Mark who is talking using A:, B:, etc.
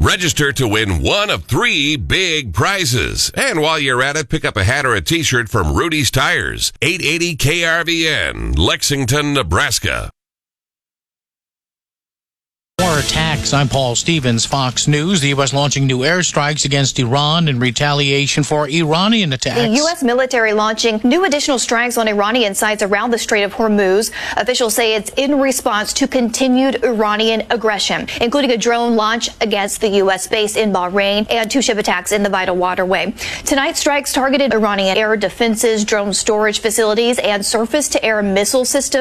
A: Register to win one of 3 big prizes. And while you're at it, pick up a hat or a t-shirt from Rudy's Tires, 880 KRVN, Lexington, Nebraska.
B: More attacks. I'm Paul Stevens, Fox News. The U.S. launching new airstrikes against Iran in retaliation for Iranian attacks.
C: The U.S. military launching new additional strikes on Iranian sites around the Strait of Hormuz. Officials say it's in response to continued Iranian aggression, including a drone launch against the U.S. base in Bahrain and 2 ship attacks in the Vital Waterway. Tonight's strikes targeted Iranian air defenses, drone storage facilities, and surface-to-air missile systems.